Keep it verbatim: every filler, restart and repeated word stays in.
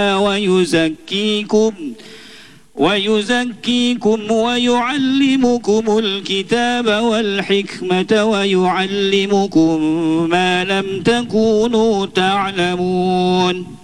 ويزكيكم ويزكيكم ويعلمكم الكتاب والحكمة ويعلمكم ما لم تكونوا تعلمون.